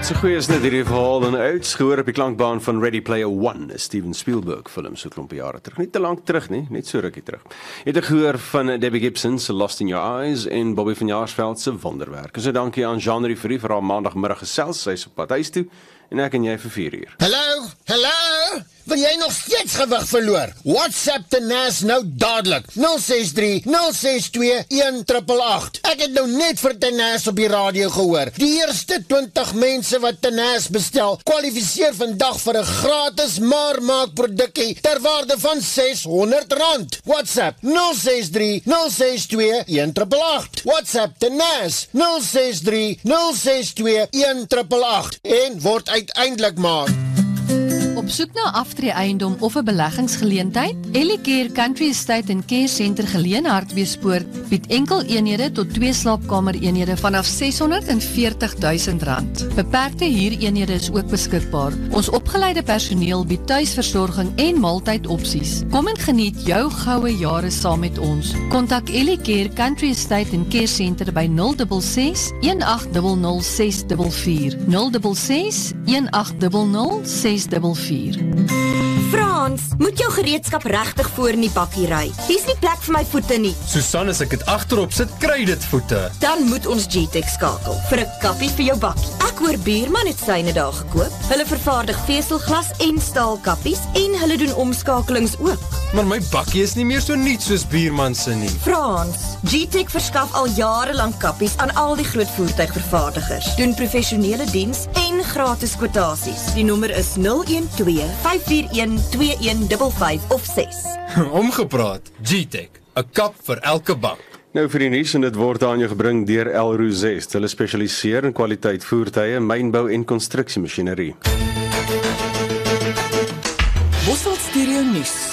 So goeie is net hierdie verhaal en uitgehoor op die klankbaan van Ready Player One, 'n Steven Spielberg film so klompie jare terug. Nie te lank terug nie, net so rukkie terug. Jy het gehoor van Debbie Gibson se Lost in Your Eyes en Bobby van Jaarsveld se Wonderwerk. So dankie aan Jean Rivie vir haar maandagmiddag gesels, sy is op pad huis toe en ek en jy vir 4 uur. Hallo, wil jy nog steeds gewig verloor? WhatsApp Tenaas nou dadelik, 063-062-188. Ek het nou net vir Tenaas op die radio gehoor. Die eerste 20 mense wat Tenaas bestel, kwalifiseer vandag vir 'n gratis maar-maak produkkie ter waarde van R600. WhatsApp 063-062-188. WhatsApp Tenaas 063-062-188 en word uiteindelik maar. Op soek na aftreeeiendom of 'n beleggingsgeleentheid? Ellicare Country Estate en Care Center Geleen Hartbeespoort bied enkel eenhede tot 2 slaapkamer eenhede vanaf R640.000. Beperkte huureenhede is ook beskikbaar. Ons opgeleide personeel bied tuisversorging en maaltydopsies. Kom en geniet jou goue jare saam met ons. Kontak Ellicare Country Estate en Care Center by 066 1800 644 066 1800 644. Frans, moet jou gereedskap regtig voor in die bakkie ry. Hier's nie plek vir my voete nie. Susan, as ek dit agterop sit, kry dit voete. Dan moet ons GTEC skakel vir 'n kappie vir jou bakkie. Ek hoor buurman het syne daar gekoop. Hulle vervaardig veselglas en staalkappies en hulle doen omskakelings ook. Maar my bakkie is nie meer so nuut soos buurman se nie. Frans, GTEC verskaf al jare lank kappies aan al die groot voertuigvervaardigers. Doen professionele diens en gratis kwotasies. Die nommer is 012-541-2155 of 6. Omgepraat, GTEC, 'n kap vir elke bak. Nou vir die nuus en dit word aan jou gebring deur Elrozest. Hulle spesialiseer in kwaliteit voertuie, mynbou en konstruksiemasjinerie. Bosveld Stereo Nuus.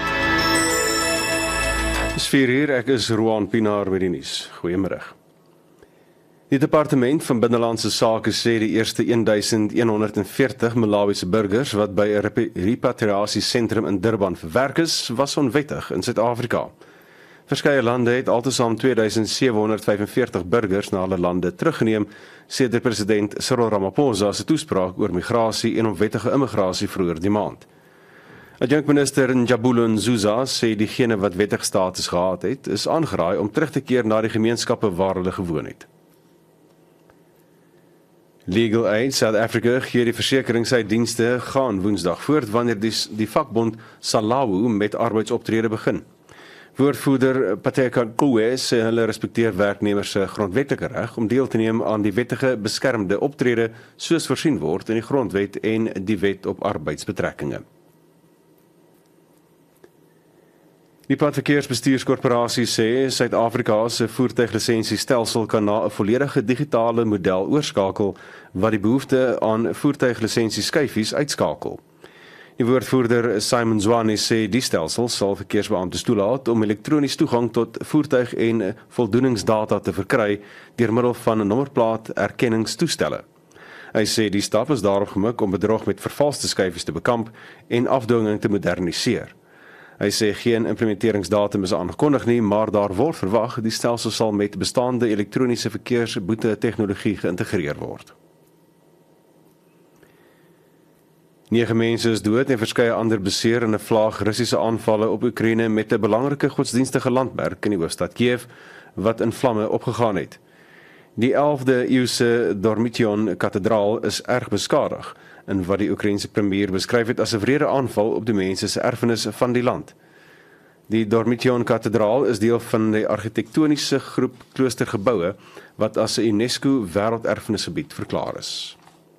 Dis 4 uur, ek is Roan Pinaar met die nuus. Goeiemôre. Die departement van Binnelandse Sake sê die eerste 1140 Malawiese burgers wat by 'n repatriasiesentrum in Durban verwerk is, was onwettig in Suid-Afrika. Verskeie lande het altesaam 2745 burgers na hulle lande teruggeneem, sedert president Cyril Ramaphosa se toespraak oor migrasie en onwettige immigrasie vroeër die maand. Adjunkminister Njabulani Nzuza sê diegene wat wettig status gehad het, is aangeraai om terug te keer na die gemeenskappe waar hulle gewoon het. Legal Aid South Africa gee die versekeringsuitdienste gaan Woensdag voort wanneer die vakbond SALAWU met arbeidsoptrede begin. Woordvoerder Pateka Kuwe sê hulle respekteer werknemers se grondwetlike reg om deel te neem aan die wettige beskermde optrede soos voorsien word in die grondwet en die wet op arbeidsbetrekkinge. Die Padverkeersbestuurskorporasie sê Suid-Afrika se voertuiglisensiestelsel kan na 'n volledige digitale model oorskakel wat die behoefte aan voertuiglisensieskyfies uitskakel. Die woordvoerder Simon Zwane sê die stelsel sal verkeersbeamptes toelaat om elektronies toegang tot voertuig en voldoeningsdata te verkry deur middel van 'n nommerplaat-erkenningstoestelle. Hy sê die stap is daarop gemik om bedrog met vervalste skyfies te bekamp en afdwinging te moderniseer. Hy sê geen implementeringsdatum is aangekondig nie, maar daar word verwag die stelsel sal met bestaande elektroniese verkeersboete tegnologie geïntegreer word. 9 mense is dood en verskeie ander beseer in 'n vlaag Russiese aanvalle op Oekraïne met 'n belangrike godsdienstige landmerk in die hoofstad Kiev wat in vlamme opgegaan het. Die 11de eeuse Dormition kathedraal is erg beskadig, in wat die Oekraïense premier beskryf het as 'n wrede aanval op die mense se erfenis van die land. Die Dormition kathedraal is deel van die argitektoniese groep kloostergeboue wat as 'n UNESCO wêrelderfenisgebied verklaar is.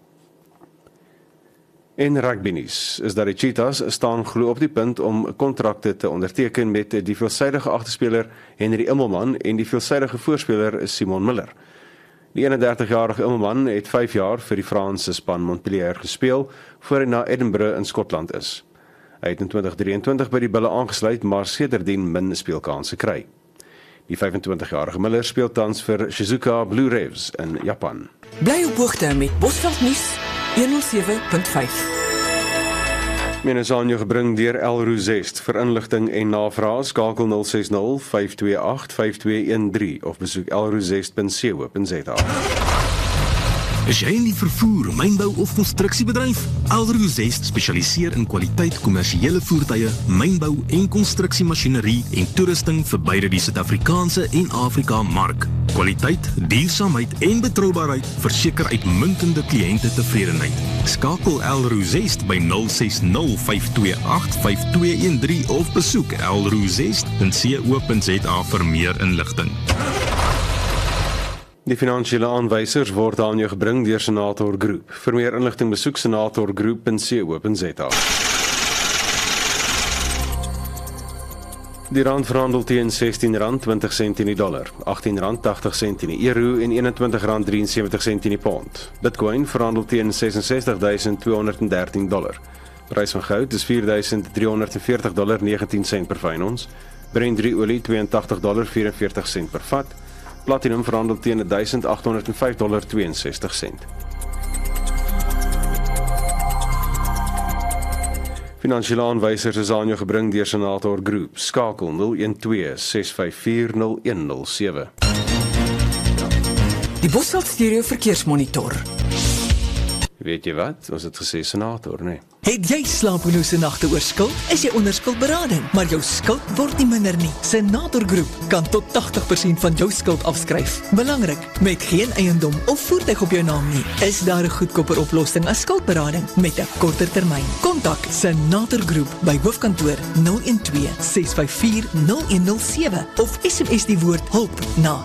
In rugbynuus is dat die Cheetahs staan glo op die punt om kontrakte te onderteken met die veelsidige agterspeler Henry Immelman en die veelsidige voorspeler Simon Miller. Die 31-jarige Immelman het 5 jaar vir die Franse span Montpellier gespeel voor hy na Edinburgh in Skotland is. Hy het in 2023 by die Bulle aangesluit, maar sedertdien min speelkanse kry. Die 25-jarige Miller speel tans vir Shizuoka Blue Revs in Japan. Bly op hoogte met Bosveld Nuus 107.5. Mense aan jou gebring deur Elrozest. Vir inligting en navrae skakel 060 528 5213 of besoek elrozest.co.za. Is jy in die vervoer, mynbou of konstruksiebedryf? Elrose Zest spesialiseer in kwaliteit kommersiële voertuie, mynbou en konstruksiemasjinerie en toerusting vir beide die Suid-Afrikaanse en Afrika mark. Kwaliteit, duursaamheid en betroubaarheid verseker uitmuntende kliënte tevredenheid. Skakel Elrose Zest by 0605285213 of besoek elrosezest.co.za vir meer inligting. Die finansiële aanwysers word aan jou gebring deur Senator Groep. Vir meer inligting besoek senatorgroep.co.za. Die rand verhandel teen R16.20 in die dollar, R18.80 in die euro en R21.73 in die pond. Bitcoin verhandel teen $66,213. Prys van goud is $4,340.19 per fyn ons. Brent olie $82.44 per vat. Platinum verhandel teen $1,805.62. Finansiële aanwysers is aan jou gebring deur Senator Groep. Skakel 012-654-0107. Die Bosveld Stereo Verkeersmonitor. Weet jy wat? Ons het gesê Senator, nee. Het jy slapelose nagte oor skuld? Is jy onder skuldberading, maar jou skuld word nie minder nie. Senator Groep kan tot 80% van jou skuld afskryf. Belangrik, met geen eiendom of voertuig op jou naam nie, is daar 'n goedkoper oplossing as skuldberading met 'n korter termyn. Kontak Senator Groep by hoofkantoor 012-654-0107 of SMS die woord hulp na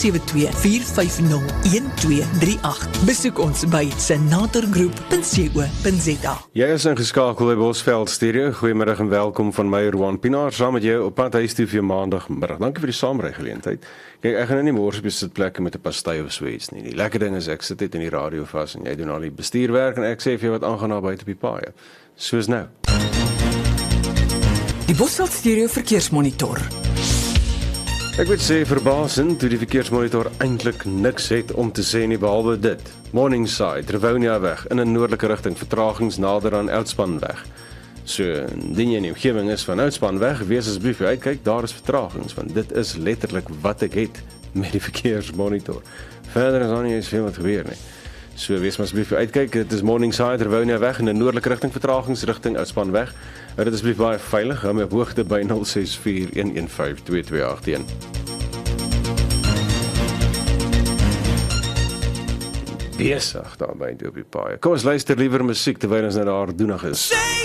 072-450-1238. Besoek ons by senatorgroep.co.za. Jy is ingeskakel by Bosveld Stereo. Goeiemiddag en welkom van my Roan Pinaar saam met jou op pad huis toe vir maandagmiddag. Dankie vir die saamry-geleentheid. Kyk, ek gaan nou nie môre op die sitplekke met 'n pastei of so iets nie. Die lekker ding is ek sit net in die radio vas en jy doen al die bestuurwerk en ek sê vir jou wat aangaan daar buite op die paaie. Soos nou. Die Bosveld Stereo Verkeersmonitor. Ek moet sê verbasend toe die verkeersmonitor eintlik niks het om te sê nie behalwe dit. Morningside, Rivonia weg in 'n noordelike rigting, vertragings nader aan Oudtspan weg. So, indien jy in die omgewing is van Oudtspan weg, wees asseblief uitkyk, daar is vertragings, want dit is letterlik wat ek het met die verkeersmonitor. Verder is daar nie eens veel wat gebeur nie. So, wees maar asseblief uitkyk, dit is Morningside, Rivonia weg in 'n noordelike rigting, vertragings rigting Oudtspan weg. Dit is asseblief baie veilig, hou my op hoogte by 064-115-2281. Besig daar by op die paai. Kom ons luister liewer musiek terwyl ons nou daar doenig is.